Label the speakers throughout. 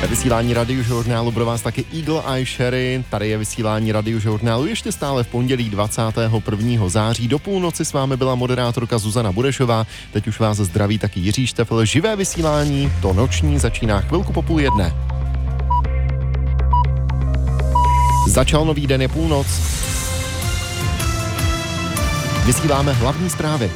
Speaker 1: Ve vysílání radiožurnálu pro vás taky Eagle Eye Sherry. Tady je vysílání radiožurnálu ještě stále v pondělí 21. září. Do půlnoci s vámi byla moderátorka Zuzana Burešová. Teď už vás zdraví taky Jiří Štefel. Živé vysílání, to noční, začíná chvilku po 12:30. Začal nový den, je půlnoc. Vysíláme hlavní zprávy.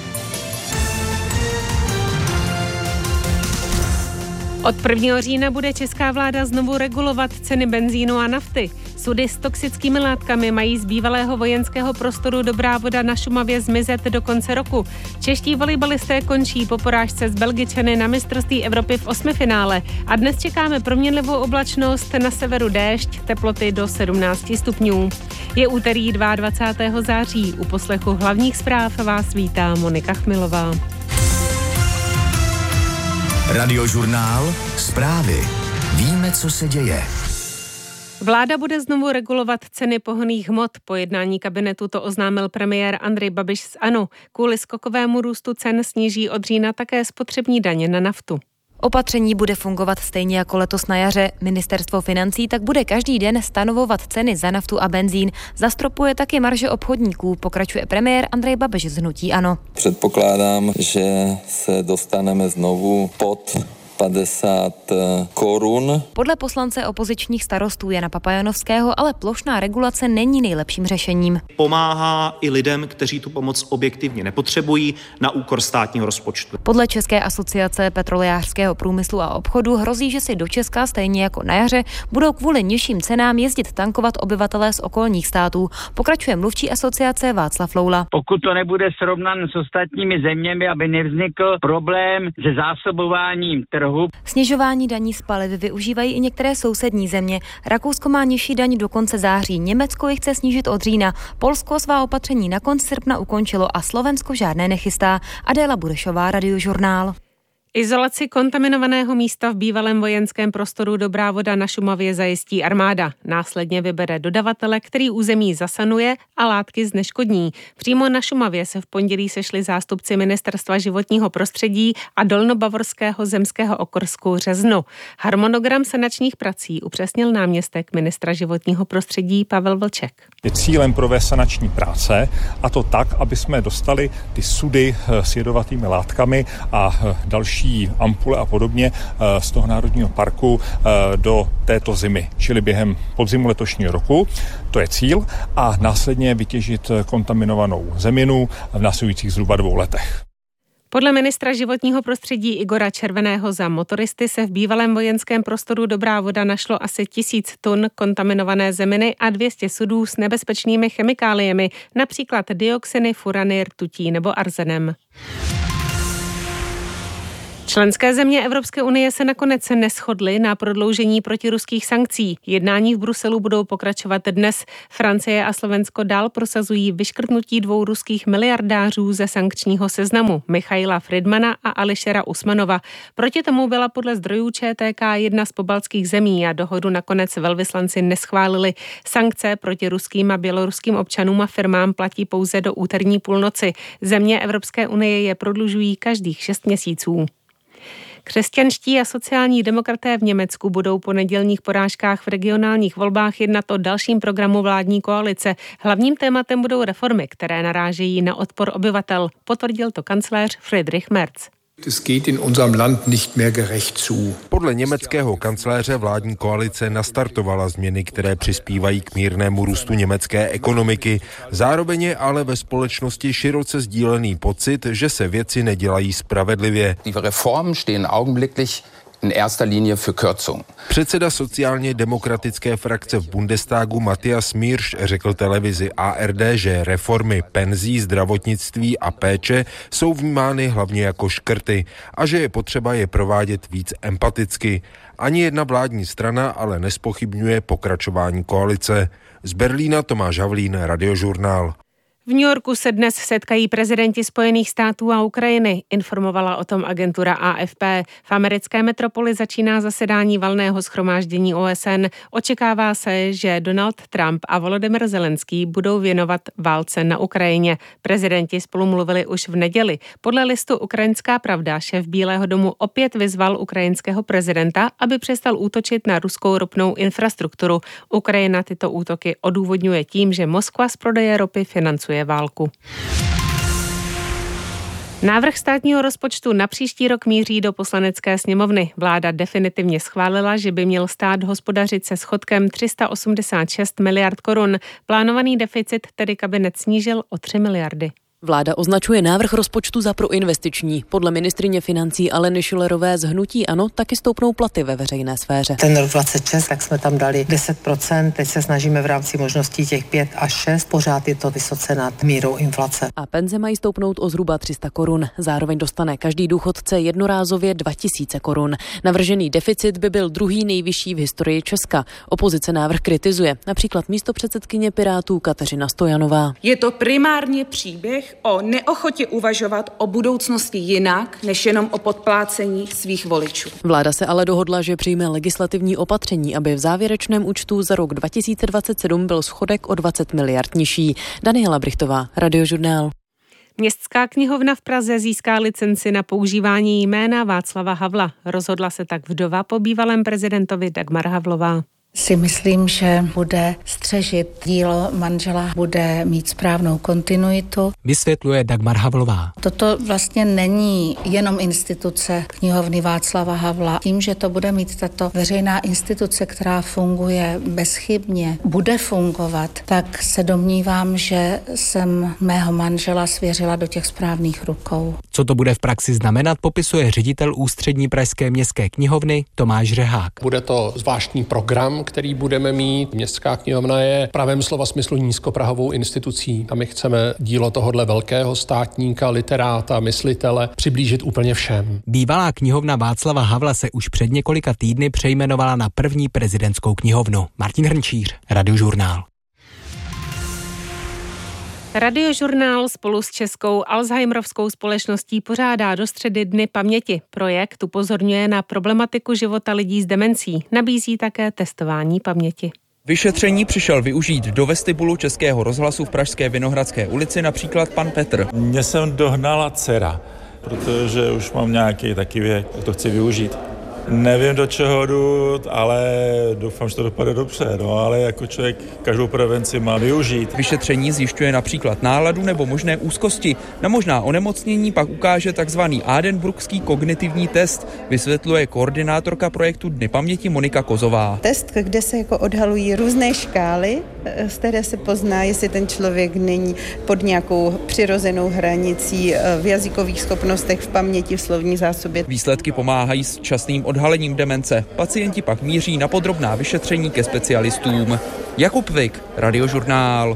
Speaker 2: Od 1. října bude česká vláda znovu regulovat ceny benzínu a nafty. Sudy s toxickými látkami mají z bývalého vojenského prostoru Dobrá Voda na Šumavě zmizet do konce roku. Čeští volejbalisté končí po porážce s Belgičany na mistrovství Evropy v osmifinále. A dnes čekáme proměnlivou oblačnost, na severu déšť, teploty do 17 stupňů. Je úterý 22. září. U poslechu hlavních zpráv vás vítá Monika Chmilová.
Speaker 3: Radiožurnál, zprávy. Víme, co se děje.
Speaker 2: Vláda bude znovu regulovat ceny pohonných hmot. Po jednání kabinetu to oznámil premiér Andrej Babiš z ANO. Kvůli skokovému růstu cen sníží od října také spotřební daně na naftu.
Speaker 4: Opatření bude fungovat stejně jako letos na jaře. Ministerstvo financí tak bude každý den stanovovat ceny za naftu a benzín. Zastropuje taky marže obchodníků, pokračuje premiér Andrej Babiš z hnutí ANO.
Speaker 5: Předpokládám, že se dostaneme znovu pod 50 korun.
Speaker 4: Podle poslance opozičních starostů Jana Papajanovského ale plošná regulace není nejlepším řešením.
Speaker 6: Pomáhá i lidem, kteří tu pomoc objektivně nepotřebují, na úkor státního rozpočtu.
Speaker 4: Podle České asociace petrolejářského průmyslu a obchodu hrozí, že si do Česka stejně jako na jaře budou kvůli nižším cenám jezdit tankovat obyvatelé z okolních států. Pokračuje mluvčí asociace Václav Loula.
Speaker 7: Pokud to nebude srovnan s ostatními zeměmi, aby nevznikl problém se zásobováním trhu.
Speaker 4: Snižování daní z paliv využívají i některé sousední země. Rakousko má nižší daň do konce září, Německo ji chce snížit od října, Polsko svá opatření na konci srpna ukončilo a Slovensko žádné nechystá. Adéla Burešová, Radiožurnál.
Speaker 2: Izolaci kontaminovaného místa v bývalém vojenském prostoru Dobrá Voda na Šumavě zajistí armáda. Následně vybere dodavatele, který území zasanuje a látky zneškodní. Přímo na Šumavě se v pondělí sešli zástupci Ministerstva životního prostředí a Dolnobavorského zemského okrsku Řezno. Harmonogram sanačních prací upřesnil náměstek ministra životního prostředí Pavel Vlček.
Speaker 8: Je cílem provést sanační práce, a to tak, aby jsme dostali ty sudy s jedovatými látkami a další ampule a podobně z toho národního parku do této zimy, čili během podzimu letošního roku. To je cíl a následně vytěžit kontaminovanou zeminu v následujících zhruba 2 letech.
Speaker 2: Podle ministra životního prostředí Igora Červeného za motoristy se v bývalém vojenském prostoru Dobrá Voda našlo asi 1000 tun kontaminované zeminy a 200 sudů s nebezpečnými chemikáliemi, například dioxiny, furany, rtutí nebo arzenem. Členské země Evropské unie se nakonec neshodly na prodloužení protiruských sankcí. Jednání v Bruselu budou pokračovat dnes. Francie a Slovensko dál prosazují vyškrtnutí 2 ruských miliardářů ze sankčního seznamu, Michaila Friedmana a Ališera Usmanova. Proti tomu byla podle zdrojů ČTK jedna z pobaltských zemí a dohodu nakonec velvyslanci neschválili. Sankce proti ruským a běloruským občanům a firmám platí pouze do úterní půlnoci. Země Evropské unie je prodlužují každých 6 měsíců. Křesťanští a sociální demokraté v Německu budou po nedělních porážkách v regionálních volbách jednat o dalším programu vládní koalice. Hlavním tématem budou reformy, které narážejí na odpor obyvatel, potvrdil to kancléř Friedrich Merz.
Speaker 9: Es geht in unserem Land nicht mehr gerecht zu.
Speaker 10: Podle německého kancléře vládní koalice nastartovala změny, které přispívají k mírnému růstu německé ekonomiky. Zároveň je ale ve společnosti široce sdílený pocit, že se věci nedělají spravedlivě.
Speaker 11: Die Reformen stehen augenblicklich in erster Linie für Kürzung.
Speaker 10: Předseda sociálně demokratické frakce v Bundestagu Matthias Miersch řekl televizi ARD, že reformy penzí, zdravotnictví a péče jsou vnímány hlavně jako škrty a že je potřeba je provádět víc empaticky. Ani jedna vládní strana ale nespochybňuje pokračování koalice. Z Berlína Tomáš Havlín, Radiožurnál.
Speaker 2: V New Yorku se dnes setkají prezidenti Spojených států a Ukrajiny, informovala o tom agentura AFP. V americké metropoli začíná zasedání valného shromáždění OSN. Očekává se, že Donald Trump a Volodymyr Zelenský budou věnovat válce na Ukrajině. Prezidenti spolu mluvili už v neděli. Podle listu Ukrajinská pravda šéf Bílého domu opět vyzval ukrajinského prezidenta, aby přestal útočit na ruskou ropnou infrastrukturu. Ukrajina tyto útoky odůvodňuje tím, že Moskva z prodeje ropy financuje válku. Návrh státního rozpočtu na příští rok míří do Poslanecké sněmovny. Vláda definitivně schválila, že by měl stát hospodařit se schodkem 386 miliard korun. Plánovaný deficit tedy kabinet snížil o 3 miliardy.
Speaker 12: Vláda označuje návrh rozpočtu za proinvestiční. Podle ministryně financí Aleny Schillerové z hnutí ANO taky stoupnou platy ve veřejné sféře.
Speaker 13: Ten rok 26, tak jsme tam dali 10%, teď se snažíme v rámci možností těch 5 až 6, pořád je to vysoce nad mírou inflace.
Speaker 12: A penze mají stoupnout o zhruba 300 korun. Zároveň dostane každý důchodce jednorázově 2000 korun. Navržený deficit by byl druhý nejvyšší v historii Česka. Opozice návrh kritizuje, například místopředsedkyně Pirátů Kateřina Stojanová.
Speaker 14: Je to primárně příběh o neochotě uvažovat o budoucnosti jinak, než jenom o podplácení svých voličů.
Speaker 12: Vláda se ale dohodla, že přijme legislativní opatření, aby v závěrečném účtu za rok 2027 byl schodek o 20 miliard nižší. Daniela Brichtová, Radiožurnál.
Speaker 2: Městská knihovna v Praze získá licenci na používání jména Václava Havla. Rozhodla se tak vdova po bývalém prezidentovi Dagmar Havlová.
Speaker 15: Si myslím, že bude střežit dílo manžela, bude mít správnou kontinuitu.
Speaker 16: Vysvětluje Dagmar Havlová.
Speaker 15: Toto vlastně není jenom instituce knihovny Václava Havla. Tím, že to bude mít tato veřejná instituce, která funguje bezchybně, bude fungovat, tak se domnívám, že jsem mého manžela svěřila do těch správných rukou.
Speaker 16: Co to bude v praxi znamenat, popisuje ředitel Ústřední pražské městské knihovny Tomáš Řehák.
Speaker 17: Bude to zvláštní program, který budeme mít. Městská knihovna je v pravém slova smyslu nízkoprahovou institucí a my chceme dílo tohodle velkého státníka, literáta, myslitele přiblížit úplně všem.
Speaker 16: Bývalá knihovna Václava Havla se už před několika týdny přejmenovala na první prezidentskou knihovnu. Martin Hrnčíř, Radiožurnál.
Speaker 2: Radiožurnál spolu s Českou Alzheimerovskou společností pořádá do středy Dny paměti. Projekt upozorňuje na problematiku života lidí s demencí. Nabízí také testování paměti.
Speaker 18: Vyšetření přišel využít do vestibulu Českého rozhlasu v pražské Vinohradské ulici například pan Petr.
Speaker 19: Mě jsem dohnala dcera, protože už mám nějaký taky věk, to chci využít. Nevím, do čeho jdu, ale doufám, že to dopadne dobře, ale jako člověk každou prevenci má využít.
Speaker 18: Vyšetření zjišťuje například náladu nebo možné úzkosti. Na možná onemocnění pak ukáže takzvaný Aadenburgský kognitivní test, vysvětluje koordinátorka projektu Dny paměti Monika Kozová.
Speaker 20: Test, kde se jako odhalují různé škály, z které se pozná, jestli ten člověk není pod nějakou přirozenou hranicí v jazykových schopnostech, v paměti, v slovní zásobě.
Speaker 18: Výsledky pomáhají s časným odhalením demence. Pacienti pak míří na podrobná vyšetření ke specialistům. Jakub Vik, Radiožurnál.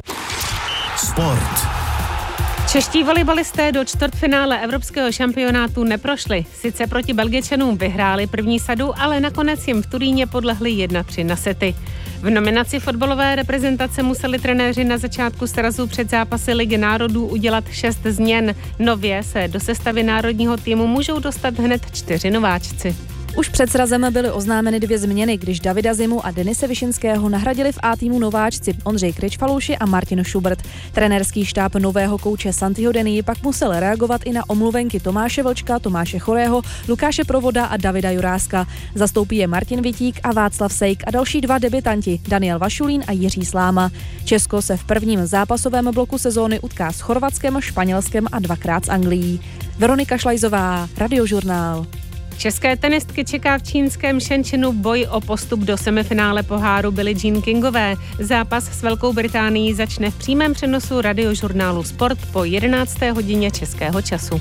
Speaker 3: Sport.
Speaker 2: Čeští volejbalisté do čtvrtfinále evropského šampionátu neprošli. Sice proti Belgičanům vyhráli první sadu, ale nakonec jim v Turíně podlehli 1-3 na sety. V nominaci fotbalové reprezentace museli trenéři na začátku srazu před zápasy Ligy národů udělat 6 změn. Nově se do sestavy národního týmu můžou dostat hned 4 nováčci.
Speaker 21: Už před srazem byly oznámeny 2 změny, když Davida Zimu a Denise Višinského nahradili v A týmu nováčci Ondřej Kryčfaluši a Martin Schubert. Trenérský štáb nového kouče Santiho Denii pak musel reagovat i na omluvenky Tomáše Vlčka, Tomáše Chorého, Lukáše Provoda a Davida Juráska. Zastoupí je Martin Vitík a Václav Sejk a další 2 debutanti Daniel Vašulín a Jiří Sláma. Česko se v prvním zápasovém bloku sezóny utká s Chorvatskem, Španělskem a 2krát s Anglií. Veronika Šlajzová, Radiožurnál.
Speaker 2: České tenistky čeká v čínském Shenzhenu boj o postup do semifinále poháru Billie Jean Kingové. Zápas s Velkou Británií začne v přímém přenosu Radiožurnálu Sport po 11. hodině českého času.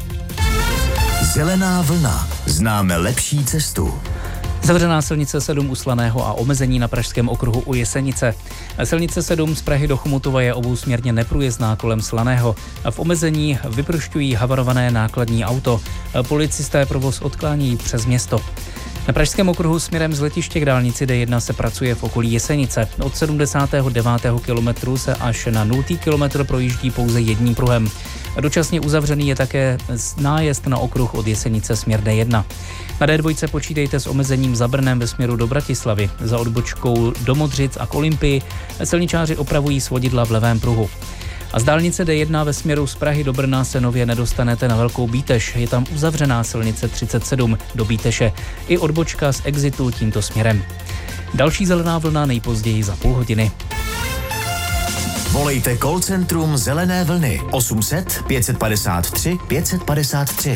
Speaker 3: Zelená vlna. Známe lepší cestu.
Speaker 22: Zavřená silnice 7 u Slaného a omezení na pražském okruhu u Jesenice. Silnice 7 z Prahy do Chomutova je obousměrně neprůjezdná kolem Slaného. V omezení vyprošťují havarované nákladní auto. Policisté provoz odklání přes město. Na pražském okruhu směrem z letiště k dálnici D1 se pracuje v okolí Jesenice. Od 79. kilometru se až na 0. kilometr projíždí pouze jedním pruhem. Dočasně uzavřený je také nájezd na okruh od Jesenice směr D1. Na D2 počítejte s omezením za Brnem ve směru do Bratislavy. Za odbočkou do Modřic a k Olympii silničáři opravují svodidla v levém pruhu. A z dálnice D1 ve směru z Prahy do Brna se nově nedostanete na Velkou Bíteš. Je tam uzavřená silnice 37 do Bíteše i odbočka z exitu tímto směrem. Další zelená vlna nejpozději za půl hodiny.
Speaker 3: Volejte call centrum Zelené vlny 800 553 553.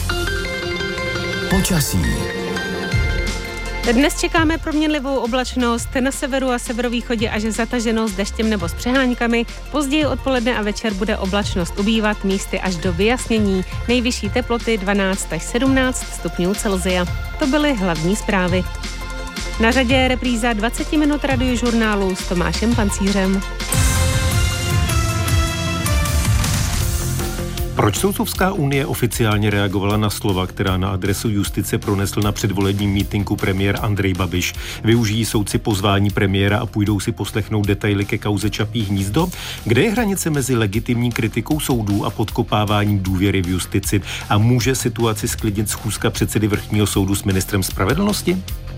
Speaker 3: Počasí.
Speaker 2: Dnes čekáme proměnlivou oblačnost, na severu a severovýchodě až zataženo s deštěm nebo s přeháňkami. Později odpoledne a večer bude oblačnost ubývat, místy až do vyjasnění. Nejvyšší teploty 12 až 17 stupňů Celsia. To byly hlavní zprávy. Na řadě je repríza 20 minut radiožurnálu s Tomášem Pancířem.
Speaker 1: Proč Soudcovská unie oficiálně reagovala na slova, která na adresu justice pronesl na předvolebním mítinku premiér Andrej Babiš? Využijí soudci pozvání premiéra a půjdou si poslechnout detaily ke kauze Čapí hnízdo? Kde je hranice mezi legitimní kritikou soudů a podkopáváním důvěry v justici? A může situaci sklidnit schůzka předsedy Vrchního soudu s ministrem spravedlnosti?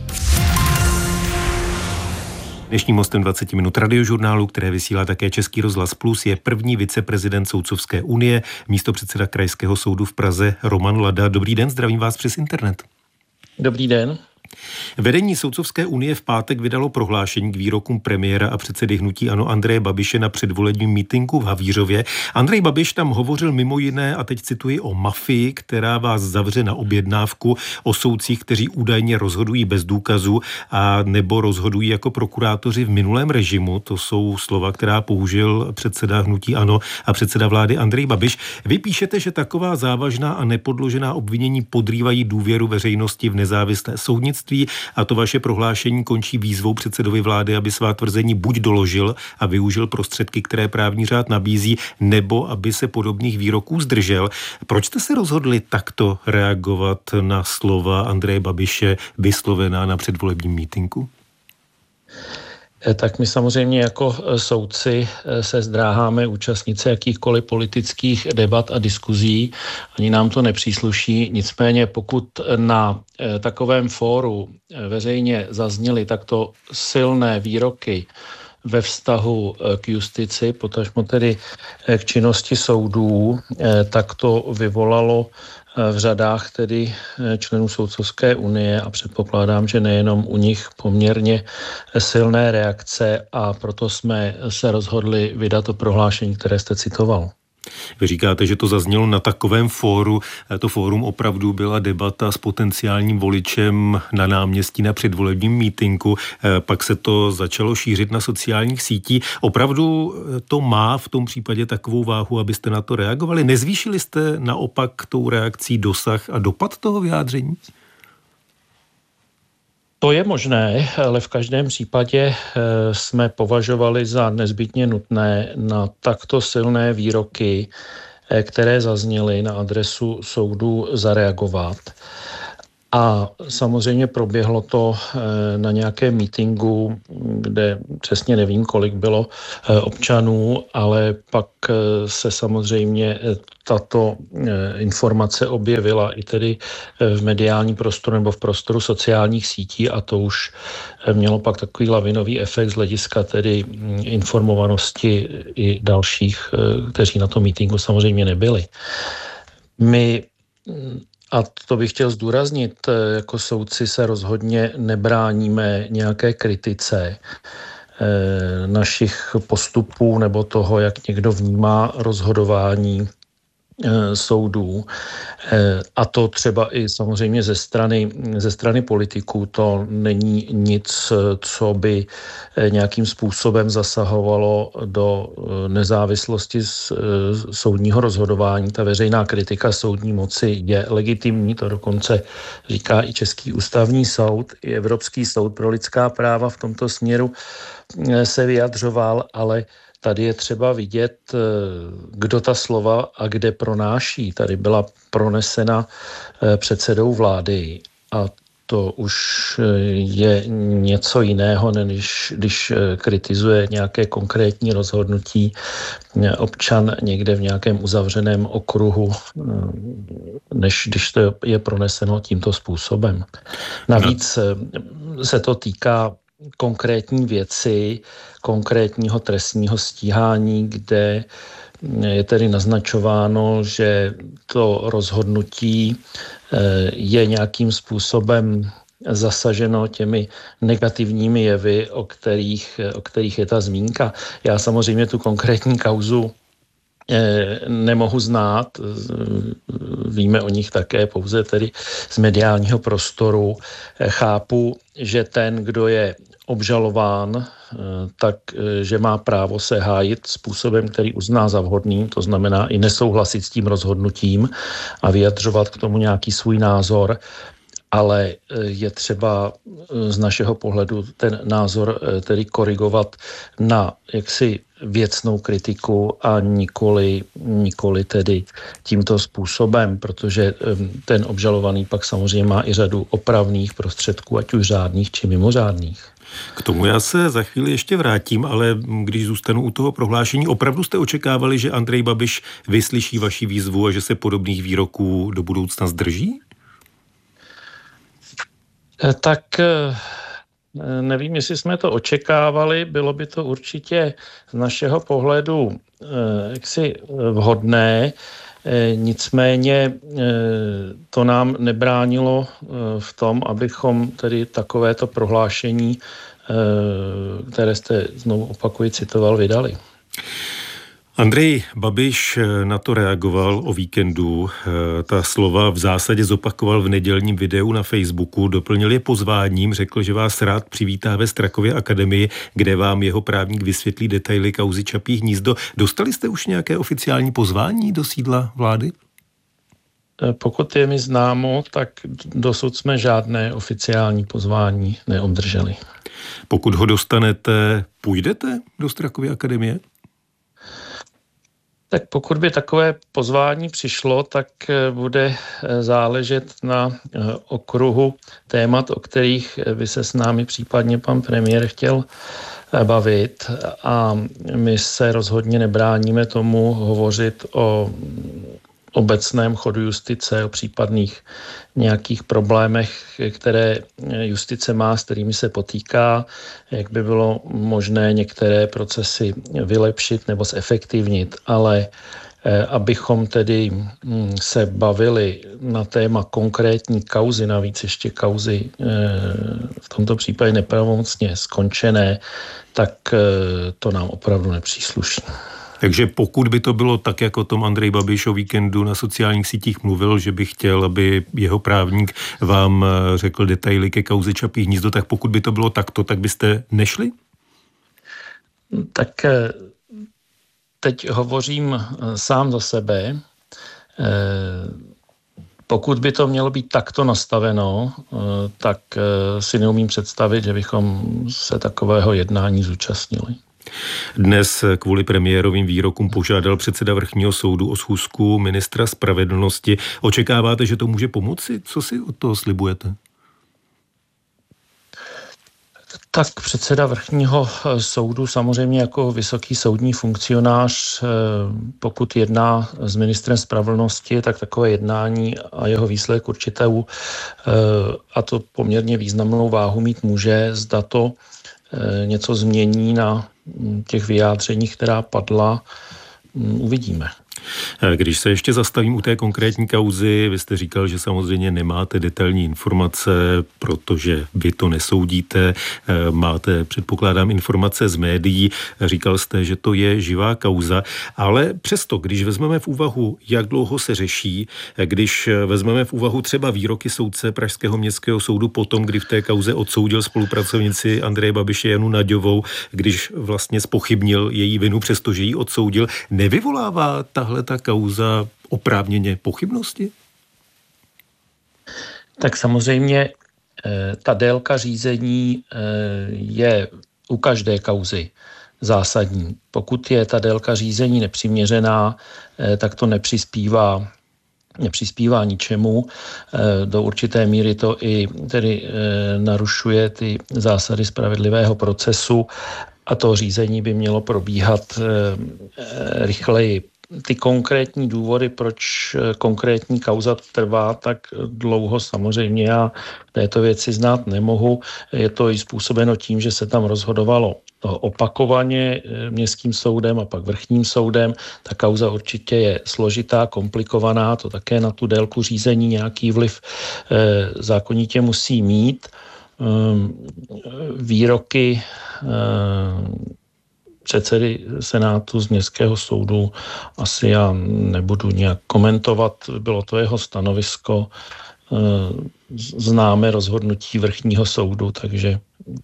Speaker 1: Dnešním hostem 20 minut radiožurnálu, které vysílá také Český rozhlas Plus, je první viceprezident Soudcovské unie, místopředseda Krajského soudu v Praze Roman Lada. Dobrý den, zdravím vás přes internet.
Speaker 5: Dobrý den.
Speaker 1: Vedení Soudcovské unie v pátek vydalo prohlášení k výrokům premiéra a předsedy hnutí ANO Andreje Babiše na předvolebním mítinku v Havířově. Andrej Babiš tam hovořil mimo jiné, a teď cituji, o mafii, která vás zavře na objednávku, o soudcích, kteří údajně rozhodují bez důkazů a nebo rozhodují jako prokurátoři v minulém režimu. To jsou slova, která použil předseda hnutí ANO a předseda vlády Andrej Babiš. Vy píšete, že taková závažná a nepodložená obvinění podrývají důvěru veřejnosti v nezávislé soudnictví, a to vaše prohlášení končí výzvou předsedovi vlády, aby svá tvrzení buď doložil a využil prostředky, které právní řád nabízí, nebo aby se podobných výroků zdržel. Proč jste se rozhodli takto reagovat na slova Andreje Babiše vyslovená na předvolebním mítinku?
Speaker 5: Tak my samozřejmě jako soudci se zdráháme účastnit se jakýchkoliv politických debat a diskuzí, ani nám to nepřísluší. Nicméně pokud na takovém fóru veřejně zazněly takto silné výroky ve vztahu k justici, potažmo tedy k činnosti soudů, tak to vyvolalo v řadách tedy členů Soudcovské unie a předpokládám, že nejenom u nich poměrně silné reakce, a proto jsme se rozhodli vydat to prohlášení, které jste citoval.
Speaker 1: Vy říkáte, že to zaznělo na takovém fóru. To fórum opravdu byla debata s potenciálním voličem na náměstí na předvolebním mítinku. Pak se to začalo šířit na sociálních sítích. Opravdu to má v tom případě takovou váhu, abyste na to reagovali? Nezvýšili jste naopak tou reakcí dosah a dopad toho vyjádření?
Speaker 5: To je možné, ale v každém případě jsme považovali za nezbytně nutné na takto silné výroky, které zazněly na adresu soudu, zareagovat. A samozřejmě proběhlo to na nějakém mítinku, kde přesně nevím, kolik bylo občanů, ale pak se samozřejmě tato informace objevila i tedy v mediálním prostoru nebo v prostoru sociálních sítí, a to už mělo pak takový lavinový efekt z hlediska tedy informovanosti i dalších, kteří na tom mítinku samozřejmě nebyli. My, a to bych chtěl zdůraznit, jako soudci se rozhodně nebráníme nějaké kritice našich postupů nebo toho, jak někdo vnímá rozhodování soudů. A to třeba i samozřejmě ze strany politiků. To není nic, co by nějakým způsobem zasahovalo do nezávislosti soudního rozhodování. Ta veřejná kritika soudní moci je legitimní, to dokonce říká i Český ústavní soud, i Evropský soud pro lidská práva v tomto směru se vyjadřoval, ale tady je třeba vidět, kdo ta slova a kde pronáší. Tady byla pronesena předsedou vlády a to už je něco jiného, než když kritizuje nějaké konkrétní rozhodnutí občan někde v nějakém uzavřeném okruhu, než když to je proneseno tímto způsobem. Navíc se to týká konkrétní věci, konkrétního trestního stíhání, kde je tedy naznačováno, že to rozhodnutí je nějakým způsobem zasaženo těmi negativními jevy, o kterých je ta zmínka. Já samozřejmě tu konkrétní kauzu nemohu znát, víme o nich také pouze tedy z mediálního prostoru. Chápu, že ten, kdo je obžalován, takže má právo se hájit způsobem, který uzná za vhodný, to znamená i nesouhlasit s tím rozhodnutím a vyjadřovat k tomu nějaký svůj názor, ale je třeba z našeho pohledu ten názor tedy korigovat na jaksi věcnou kritiku a nikoli tedy tímto způsobem, protože ten obžalovaný pak samozřejmě má i řadu opravných prostředků, ať už řádných či mimořádných.
Speaker 1: K tomu já se za chvíli ještě vrátím, ale když zůstanu u toho prohlášení, opravdu jste očekávali, že Andrej Babiš vyslyší vaši výzvu a že se podobných výroků do budoucna zdrží?
Speaker 5: Tak nevím, jestli jsme to očekávali, bylo by to určitě z našeho pohledu jaksi vhodné, nicméně to nám nebránilo v tom, abychom tedy takovéto prohlášení, které jste znovu opakuji citoval, vydali.
Speaker 1: Andrej Babiš na to reagoval o víkendu. Ta slova v zásadě zopakoval v nedělním videu na Facebooku, doplnil je pozváním, řekl, že vás rád přivítá ve Strakově akademii, kde vám jeho právník vysvětlí detaily kauzy Čapí hnízdo. Dostali jste už nějaké oficiální pozvání do sídla vlády?
Speaker 5: Pokud je mi známo, tak dosud jsme žádné oficiální pozvání neobdrželi.
Speaker 1: Pokud ho dostanete, půjdete do Strakovy akademie?
Speaker 5: Tak pokud by takové pozvání přišlo, tak bude záležet na okruhu témat, o kterých by se s námi případně pan premiér chtěl bavit. A my se rozhodně nebráníme tomu hovořit o obecném chodu justice, o případných nějakých problémech, které justice má, s kterými se potýká, jak by bylo možné některé procesy vylepšit nebo zefektivnit, ale abychom tedy se bavili na téma konkrétní kauzy, navíc ještě kauzy v tomto případě nepravomocně skončené, tak to nám opravdu nepřísluší.
Speaker 1: Takže pokud by to bylo tak, jako o tom Andrej Babiš o víkendu na sociálních sítích mluvil, že by chtěl, aby jeho právník vám řekl detaily ke kauze Čapí hnízdo, tak pokud by to bylo takto, tak byste nešli?
Speaker 5: Tak teď hovořím sám za sebe. Pokud by to mělo být takto nastaveno, tak si neumím představit, že bychom se takového jednání zúčastnili.
Speaker 1: Dnes kvůli premiérovým výrokům požádal předseda Vrchního soudu o schůzku ministra spravedlnosti. Očekáváte, že to může pomoci? Co si od toho slibujete?
Speaker 5: Tak předseda Vrchního soudu samozřejmě jako vysoký soudní funkcionář, pokud jedná s ministrem spravedlnosti, tak takové jednání a jeho výsledek určitou a to poměrně významnou váhu mít může, zda to něco změní na těch vyjádřeních, která padla, uvidíme.
Speaker 1: Když se ještě zastavím u té konkrétní kauzy, vy jste říkal, že samozřejmě nemáte detailní informace, protože vy to nesoudíte, máte, předpokládám, informace z médií, říkal jste, že to je živá kauza, ale přesto, když vezmeme v úvahu, jak dlouho se řeší, když vezmeme v úvahu třeba výroky soudce Pražského městského soudu potom, kdy v té kauze odsoudil spolupracovnici Andreje Babiše Janu Naďovou, když vlastně zpochybnil její vinu, přestože ji odsoudil, nevyvolává tahle ta kauza oprávněně pochybnosti?
Speaker 5: Tak samozřejmě ta délka řízení je u každé kauzy zásadní. Pokud je ta délka řízení nepřiměřená, tak to nepřispívá nepřispívá ničemu. Do určité míry to i tedy narušuje ty zásady spravedlivého procesu a to řízení by mělo probíhat rychleji. Ty konkrétní důvody, proč konkrétní kauza trvá tak dlouho, samozřejmě já této věci znát nemohu. Je to i způsobeno tím, že se tam rozhodovalo opakovaně městským soudem a pak vrchním soudem. Ta kauza určitě je složitá, komplikovaná, to také na tu délku řízení nějaký vliv zákonitě musí mít. Výroky předsedy Senátu z Městského soudu asi já nebudu nějak komentovat, bylo to jeho stanovisko, známe rozhodnutí vrchního soudu, takže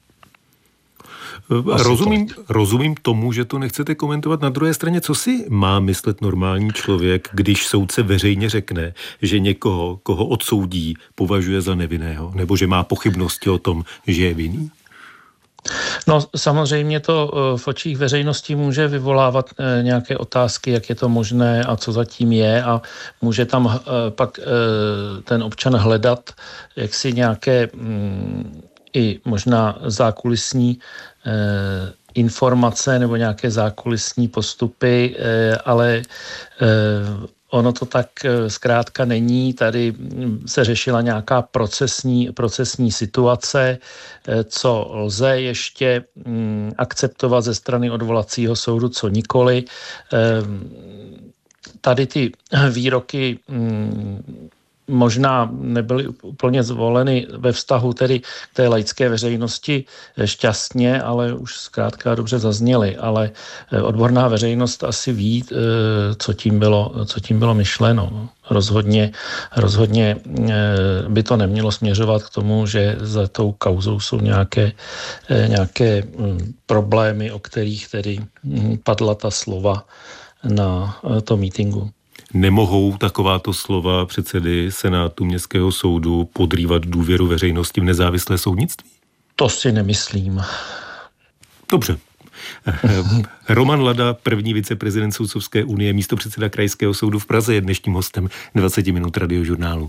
Speaker 1: Rozumím tomu, že to nechcete komentovat. Na druhé straně, co si má myslet normální člověk, když soudce veřejně řekne, že někoho, koho odsoudí, považuje za nevinného, nebo že má pochybnosti o tom, že je vinný?
Speaker 5: No samozřejmě to v očích veřejnosti může vyvolávat nějaké otázky, jak je to možné a co zatím je a může tam pak ten občan hledat jaksi nějaké i možná zákulisní informace nebo nějaké zákulisní postupy, ale ono to tak zkrátka není. Tady se řešila nějaká procesní situace, co lze ještě akceptovat ze strany odvolacího soudu, co nikoli. Tady ty výroky možná nebyly úplně zvoleny ve vztahu tedy k té laické veřejnosti šťastně, ale už zkrátka dobře zazněly. Ale odborná veřejnost asi ví, co tím bylo myšleno. Rozhodně by to nemělo směřovat k tomu, že za tou kauzou jsou nějaké problémy, o kterých tedy padla ta slova na tom mítinku.
Speaker 1: Nemohou takováto slova předsedy Senátu Městského soudu podrývat důvěru veřejnosti v nezávislé soudnictví?
Speaker 5: To si nemyslím.
Speaker 1: Dobře. Roman Lada, první viceprezident Soudcovské unie, místopředseda Krajského soudu v Praze, je dnešním hostem 20 minut Radiožurnálu.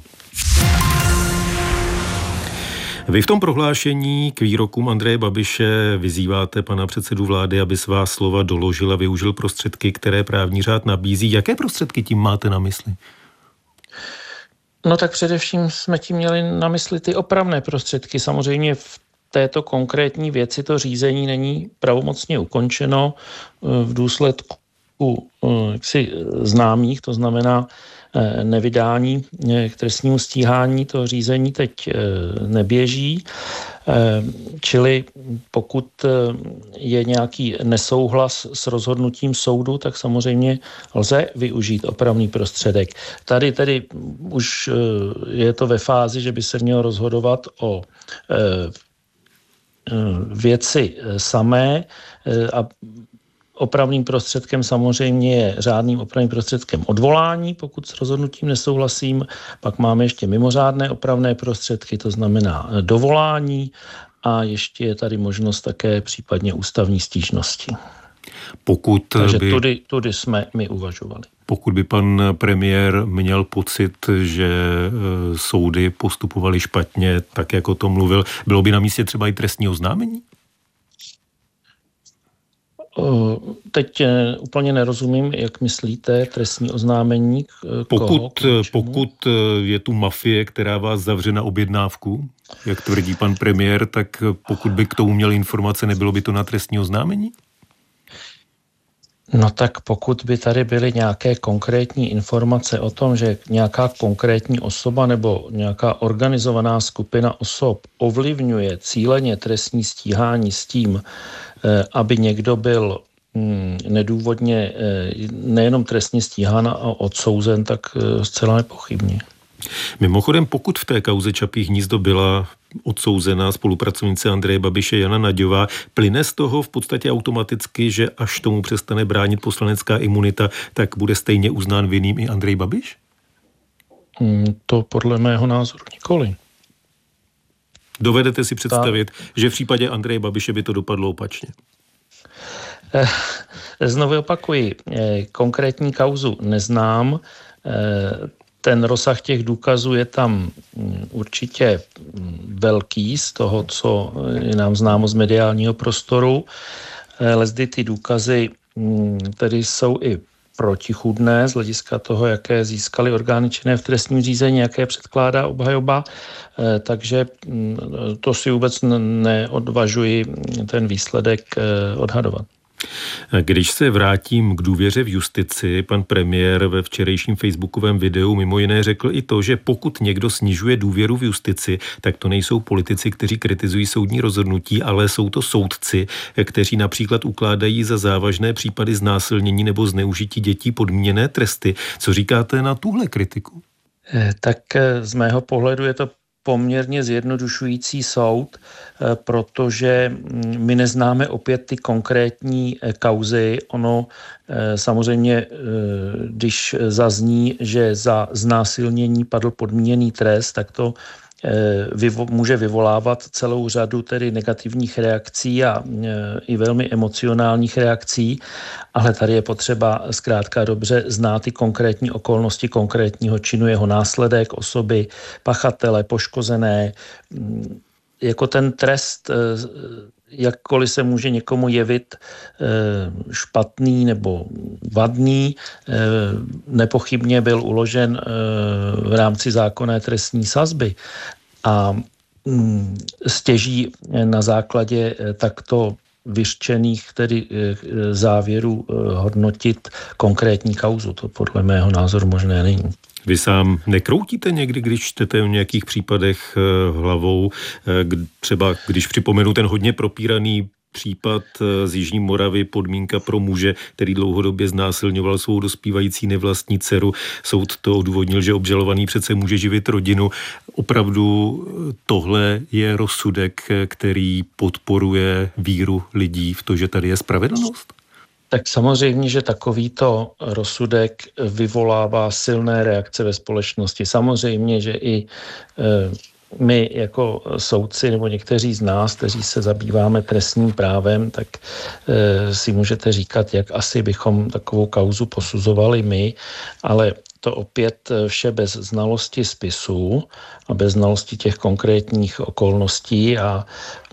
Speaker 1: Vy v tom prohlášení k výrokům Andreje Babiše vyzýváte pana předsedu vlády, aby svá slova doložil a využil prostředky, které právní řád nabízí. Jaké prostředky tím máte na mysli?
Speaker 5: No tak především jsme tím měli na mysli ty opravné prostředky. Samozřejmě v této konkrétní věci to řízení není pravomocně ukončeno v důsledku jaksi známých, to znamená nevydání k trestnímu stíhání, to řízení teď neběží, čili pokud je nějaký nesouhlas s rozhodnutím soudu, tak samozřejmě lze využít opravný prostředek. Tady tedy už je to ve fázi, že by se mělo rozhodovat o věci samé a opravným prostředkem samozřejmě je řádným opravným prostředkem odvolání, pokud s rozhodnutím nesouhlasím. Pak máme ještě mimořádné opravné prostředky, to znamená dovolání a ještě je tady možnost také případně ústavní stížnosti. Takže tudy jsme my uvažovali.
Speaker 1: Pokud by pan premiér měl pocit, že soudy postupovaly špatně, tak jak o tom mluvil, bylo by na místě třeba i trestní oznámení?
Speaker 5: Teď úplně nerozumím, jak myslíte trestní oznámení.
Speaker 1: Pokud je tu mafie, která vás zavře na objednávku, jak tvrdí pan premiér, tak pokud by k tomu měl informace, nebylo by to na trestní oznámení?
Speaker 5: No tak pokud by tady byly nějaké konkrétní informace o tom, že nějaká konkrétní osoba nebo nějaká organizovaná skupina osob ovlivňuje cíleně trestní stíhání s tím, aby někdo byl nedůvodně nejenom trestně stíhán a odsouzen, tak zcela nepochybně.
Speaker 1: Mimochodem, pokud v té kauze Čapí hnízdo byla odsouzená spolupracovnice Andreje Babiše Jana Naďová, plyne z toho v podstatě automaticky, že až tomu přestane bránit poslanecká imunita, tak bude stejně uznán vinným i Andrej Babiš?
Speaker 5: To podle mého názoru nikoli.
Speaker 1: Dovedete si představit, že v případě Andreje Babiše by to dopadlo opačně?
Speaker 5: Znovu opakuji, konkrétní kauzu neznám. ten rozsah těch důkazů je tam určitě velký z toho, co je nám známo z mediálního prostoru. Lezdy ty důkazy tedy jsou i protichůdné z hlediska toho, jaké získaly orgány činné v trestním řízení, jaké předkládá obhajoba, takže to si vůbec neodvažuji ten výsledek odhadovat.
Speaker 1: Když se vrátím k důvěře v justici, pan premiér ve včerejším facebookovém videu mimo jiné řekl i to, že pokud někdo snižuje důvěru v justici, tak to nejsou politici, kteří kritizují soudní rozhodnutí, ale jsou to soudci, kteří například ukládají za závažné případy znásilnění nebo zneužití dětí podmíněné tresty. Co říkáte na tuhle kritiku?
Speaker 5: Tak z mého pohledu je to poměrně zjednodušující soud, protože my neznáme opět ty konkrétní kauzy. Ono samozřejmě, když zazní, že za znásilnění padl podmíněný trest, tak to může vyvolávat celou řadu tedy negativních reakcí a i velmi emocionálních reakcí, ale tady je potřeba zkrátka dobře znát ty konkrétní okolnosti konkrétního činu, jeho následek, osoby, pachatele, poškozené. Jako ten trest, jakkoliv se může někomu jevit špatný nebo vadný, nepochybně byl uložen v rámci zákonné trestní sazby a stěží na základě takto vyřčených tedy závěrů hodnotit konkrétní kauzu. To podle mého názoru možné není.
Speaker 1: Vy sám nekroutíte někdy, když čtete o nějakých případech hlavou, třeba když připomenu ten hodně propíraný případ z Jižní Moravy, podmínka pro muže, který dlouhodobě znásilňoval svou dospívající nevlastní dceru. Soud to odůvodnil, že obžalovaný přece může živit rodinu. Opravdu tohle je rozsudek, který podporuje víru lidí v to, že tady je spravedlnost?
Speaker 5: Tak samozřejmě, že takovýto rozsudek vyvolává silné reakce ve společnosti. Samozřejmě, že i my jako soudci nebo někteří z nás, kteří se zabýváme trestním právem, tak si můžete říkat, jak asi bychom takovou kauzu posuzovali my, ale to opět vše bez znalosti spisů a bez znalosti těch konkrétních okolností a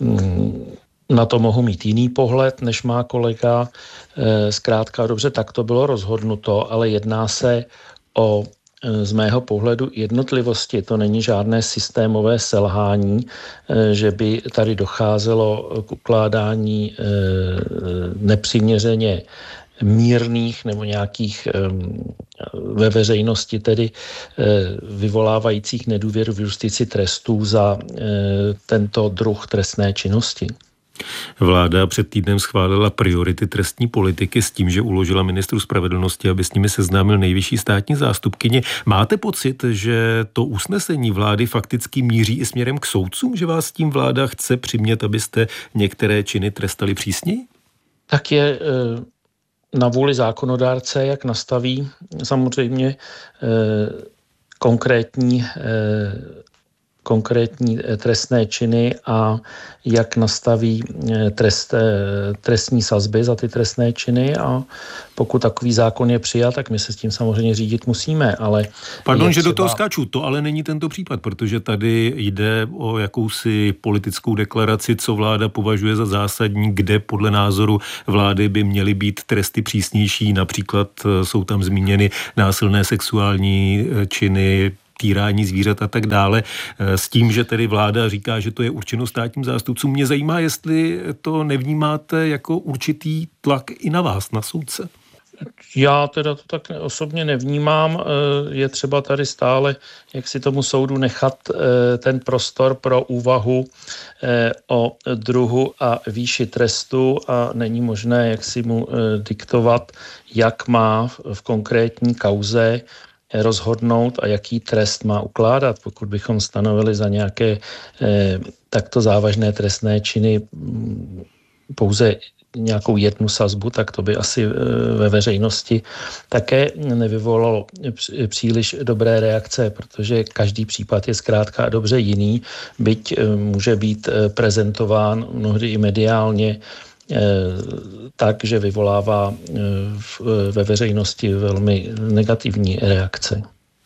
Speaker 5: na to mohu mít jiný pohled, než má kolega. Zkrátka dobře, tak to bylo rozhodnuto, ale jedná se o z mého pohledu jednotlivosti. To není žádné systémové selhání, že by tady docházelo k ukládání nepřiměřeně mírných nebo nějakých ve veřejnosti tedy vyvolávajících nedůvěru v justici trestů za tento druh trestné činnosti.
Speaker 1: Vláda před týdnem schválila priority trestní politiky s tím, že uložila ministru spravedlnosti, aby s nimi seznámil nejvyšší státní zástupkyně. Máte pocit, že to usnesení vlády fakticky míří i směrem k soudcům, že vás tím vláda chce přimět, abyste některé činy trestali přísněji?
Speaker 5: Tak je na vůli zákonodárce, jak nastaví samozřejmě konkrétní trestné činy a jak nastaví trestní sazby za ty trestné činy a pokud takový zákon je přijat, tak my se s tím samozřejmě řídit musíme, ale...
Speaker 1: Pardon, že do toho skáču, to ale není tento případ, protože tady jde o jakousi politickou deklaraci, co vláda považuje za zásadní, kde podle názoru vlády by měly být tresty přísnější, například jsou tam zmíněny násilné sexuální činy, týrání zvířat a tak dále, s tím, že tedy vláda říká, že to je určeno státním zástupcům. Mě zajímá, jestli to nevnímáte jako určitý tlak i na vás, na soudce.
Speaker 5: Já teda to tak osobně nevnímám. Je třeba tady stále, jak si tomu soudu nechat ten prostor pro úvahu o druhu a výši trestu a není možné, jak si mu diktovat, jak má v konkrétní kauze rozhodnout a jaký trest má ukládat. Pokud bychom stanovili za nějaké takto závažné trestné činy pouze nějakou jednu sazbu, tak to by asi ve veřejnosti také nevyvolalo příliš dobré reakce, protože každý případ je zkrátka dobře jiný, byť může být prezentován mnohdy i mediálně tak, že vyvolává ve veřejnosti velmi negativní reakce.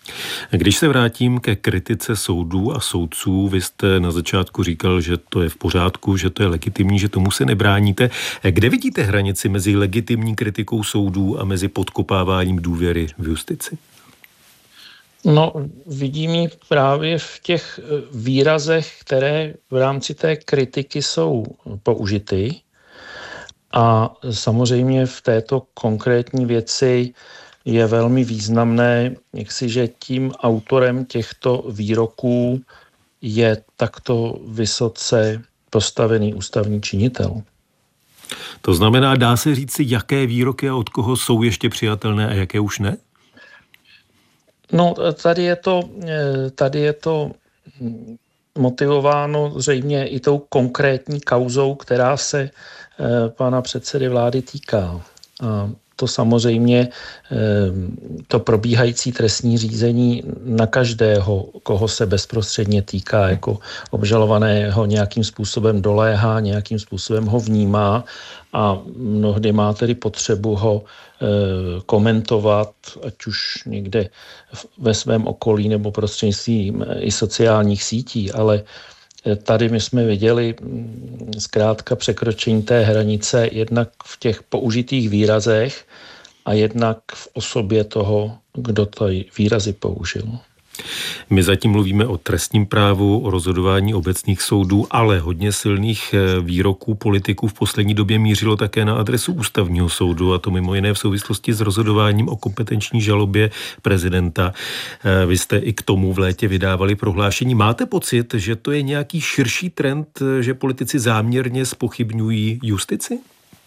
Speaker 1: Když se vrátím ke kritice soudů a soudců, vy jste na začátku říkal, že to je v pořádku, že to je legitimní, že tomu se nebráníte. Kde vidíte hranici mezi legitimní kritikou soudů a mezi podkopáváním důvěry v justici?
Speaker 5: No, vidím ji právě v těch výrazech, které v rámci té kritiky jsou použity. A samozřejmě v této konkrétní věci je velmi významné, že tím autorem těchto výroků je takto vysoce postavený ústavní činitel.
Speaker 1: To znamená, dá se říct si, jaké výroky a od koho jsou ještě přijatelné a jaké už ne?
Speaker 5: No, tady je to motivováno zřejmě i tou konkrétní kauzou, která se pana předsedy vlády týká. A to samozřejmě to probíhající trestní řízení na každého, koho se bezprostředně týká, jako obžalovaného nějakým způsobem doléhá, nějakým způsobem ho vnímá a mnohdy má tedy potřebu ho komentovat, ať už někde ve svém okolí nebo prostřednictvím i sociálních sítí, ale tady my jsme viděli zkrátka překročení té hranice jednak v těch použitých výrazech a jednak v osobě toho, kdo ty výrazy použil.
Speaker 1: My zatím mluvíme o trestním právu, o rozhodování obecných soudů, ale hodně silných výroků politiků v poslední době mířilo také na adresu ústavního soudu, a to mimo jiné v souvislosti s rozhodováním o kompetenční žalobě prezidenta. Vy jste i k tomu v létě vydávali prohlášení. Máte pocit, že to je nějaký širší trend, že politici záměrně zpochybňují justici?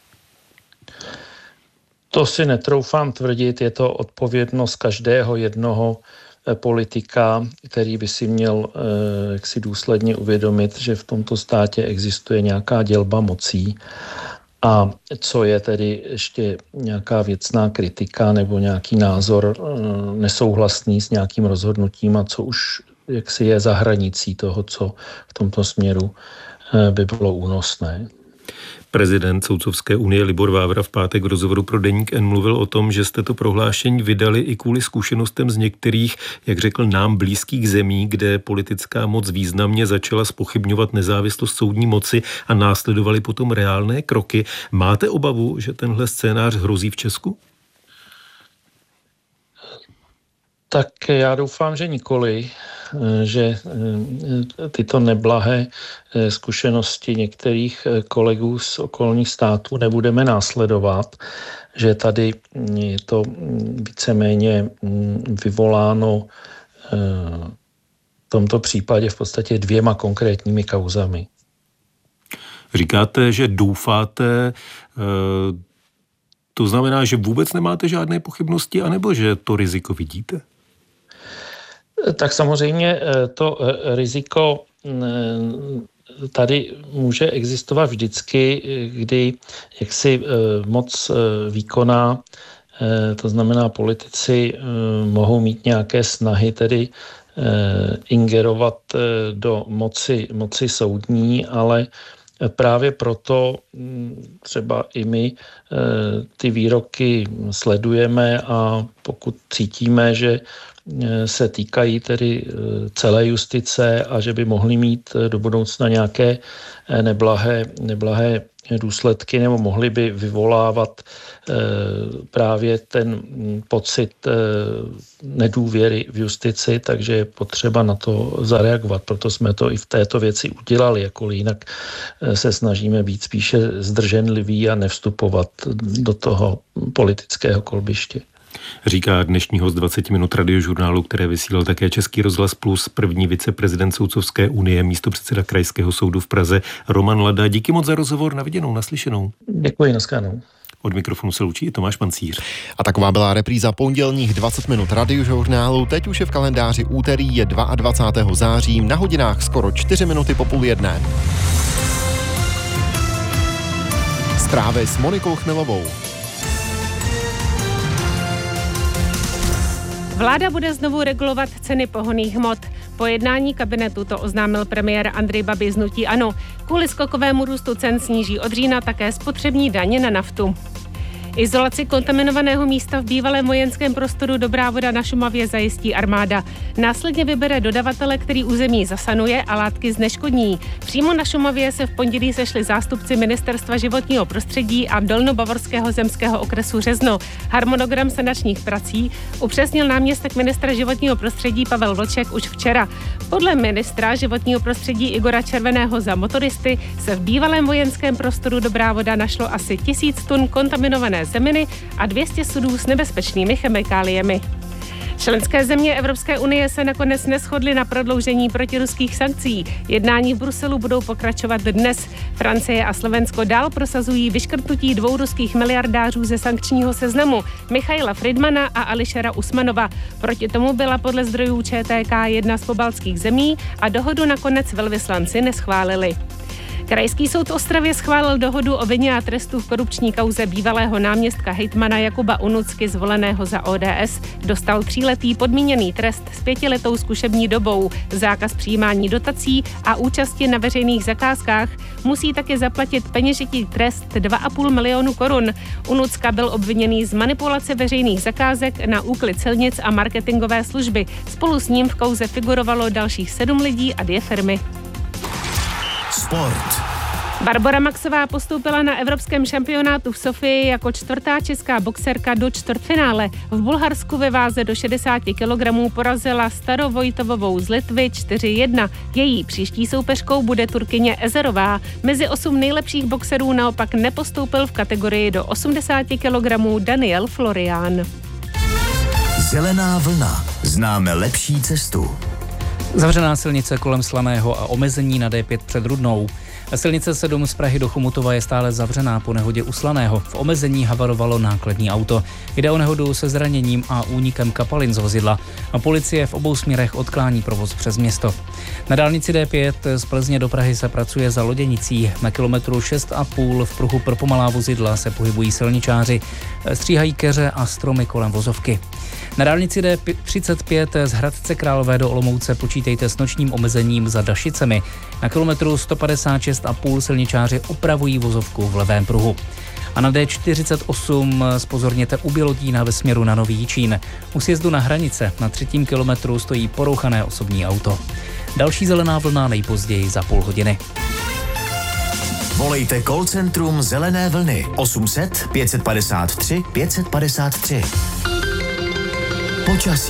Speaker 5: To si netroufám tvrdit, je to odpovědnost každého jednoho politika, který by si měl jaksi důsledně uvědomit, že v tomto státě existuje nějaká dělba mocí a co je tedy ještě nějaká věcná kritika nebo nějaký názor nesouhlasný s nějakým rozhodnutím a co už jaksi je za hranicí toho, co v tomto směru by bylo únosné.
Speaker 1: Prezident Soudcovské unie Libor Vávra v pátek v rozhovoru pro Deník N mluvil o tom, že jste to prohlášení vydali i kvůli zkušenostem z některých, jak řekl, nám blízkých zemí, kde politická moc významně začala zpochybňovat nezávislost soudní moci a následovaly potom reálné kroky. Máte obavu, že tenhle scénář hrozí v Česku?
Speaker 5: Tak já doufám, že nikoli, že tyto neblahé zkušenosti některých kolegů z okolních států nebudeme následovat, že tady je to víceméně vyvoláno v tomto případě v podstatě 2 konkrétními kauzami.
Speaker 1: Říkáte, že doufáte, to znamená, že vůbec nemáte žádné pochybnosti, anebo že to riziko vidíte?
Speaker 5: Tak samozřejmě to riziko tady může existovat vždycky, kdy jaksi moc výkonná, to znamená politici mohou mít nějaké snahy tedy ingerovat do moci soudní, ale právě proto třeba i my ty výroky sledujeme a pokud cítíme, že se týkají tedy celé justice a že by mohly mít do budoucna nějaké neblahé důsledky nebo mohly by vyvolávat právě ten pocit nedůvěry v justici, takže je potřeba na to zareagovat. Proto jsme to i v této věci udělali, jakkoliv jinak se snažíme být spíše zdrženliví a nevstupovat do toho politického kolbiště.
Speaker 1: Říká dnešní host 20 minut radiožurnálu, které vysílal také Český rozhlas Plus, první viceprezident Soudcovské unie, místopředseda Krajského soudu v Praze Roman Lada. Díky moc za rozhovor, na viděnou, naslyšenou.
Speaker 5: Děkuji, naschledanou.
Speaker 1: Od mikrofonu se loučí i Tomáš Pancíř.
Speaker 6: A taková byla repríza pondělních 20 minut radiožurnálu. Teď už je v kalendáři úterý, je 22. září, na hodinách skoro 4 minuty po 12:30. Zprávy s Monikou Chmelovou.
Speaker 2: Vláda bude znovu regulovat ceny pohonných hmot. Po jednání kabinetu to oznámil premiér Andrej Babiš z hnutí ANO. Kvůli skokovému růstu cen sníží od října také spotřební daně na naftu. Izolaci kontaminovaného místa v bývalém vojenském prostoru Dobrá voda na Šumavě zajistí armáda. Následně vybere dodavatele, který území zasanuje a látky zneškodní. Přímo na Šumavě se v pondělí sešli zástupci Ministerstva životního prostředí a Dolnobavorského zemského okresu Řezno. Harmonogram sanačních prací upřesnil náměstek ministra životního prostředí Pavel Vlček už včera. Podle ministra životního prostředí Igora Červeného za motoristy se v bývalém vojenském prostoru Dobrá voda našlo asi 1000 tun kontaminované zeminy a 200 sudů s nebezpečnými chemikáliemi. Členské země Evropské unie se nakonec neshodly na prodloužení protiruských sankcí. Jednání v Bruselu budou pokračovat dnes. Francie a Slovensko dál prosazují vyškrtnutí 2 ruských miliardářů ze sankčního seznamu, Michaila Friedmana a Ališera Usmanova. Proti tomu byla podle zdrojů ČTK jedna z pobaltských zemí a dohodu nakonec velvyslanci neschválili. Krajský soud v Ostravě schválil dohodu o vině a trestu v korupční kauze bývalého náměstka hejtmana Jakuba Unucky, zvoleného za ODS. Dostal 3letý podmíněný trest s 5letou zkušební dobou, zákaz přijímání dotací a účasti na veřejných zakázkách. Musí také zaplatit peněžitý trest 2,5 milionu korun. Unucka byl obviněný z manipulace veřejných zakázek na úklid silnic a marketingové služby. Spolu s ním v kauze figurovalo dalších 7 lidí a 2 firmy.
Speaker 3: Sport.
Speaker 2: Barbora Maxová postoupila na evropském šampionátu v Sofii jako 4. česká boxerka do čtvrtfinále. V Bulharsku ve váze do 60 kg porazila Starovojtovovou z Litvy 4-1. Její příští soupeřkou bude Turkyně Ezerová. Mezi 8 nejlepších boxerů naopak nepostoupil v kategorii do 80 kg Daniel Florian.
Speaker 3: Zelená vlna. Známe lepší cestu.
Speaker 22: Zavřená silnice kolem Slaného a omezení na D5 před Rudnou. Silnice 7 z Prahy do Chomutova je stále zavřená po nehodě u Slaného. V omezení havarovalo nákladní auto. Jde o nehodu se zraněním a únikem kapalin z vozidla. A policie v obou směrech odklání provoz přes město. Na dálnici D5 z Plzně do Prahy se pracuje za Loděnicí. Na kilometru 6,5 v pruhu pro pomalá vozidla se pohybují silničáři. Stříhají keře a stromy kolem vozovky. Na dálnici D35 z Hradce Králové do Olomouce počítejte s nočním omezením za Dašicemi. Na kilometru 156,5 silničáři opravují vozovku v levém pruhu. A na D48 zpozorněte u Bělotína ve směru na Nový Jičín. U sjezdu na Hranice na 3. kilometru stojí porouchané osobní auto. Další zelená vlna nejpozději za půl hodiny.
Speaker 3: Volejte call centrum Zelené vlny 800 553 553. Počasí.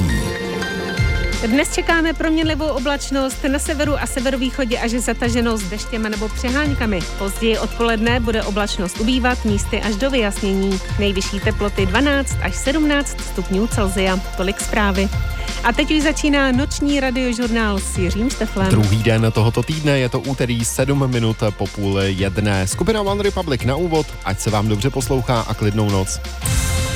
Speaker 2: Dnes čekáme proměnlivou oblačnost, na severu a severovýchodě až zataženou s deštěm nebo přeháňkami. Později odpoledne bude oblačnost ubývat, místy až do vyjasnění. Nejvyšší teploty 12 až 17 stupňů Celsia. Tolik zprávy. A teď už začíná noční radiožurnál s Jiřím Šteflem.
Speaker 6: Druhý den tohoto týdne, je to úterý 7 minut po 12:30. Skupina One Republic na úvod, ať se vám dobře poslouchá a klidnou noc.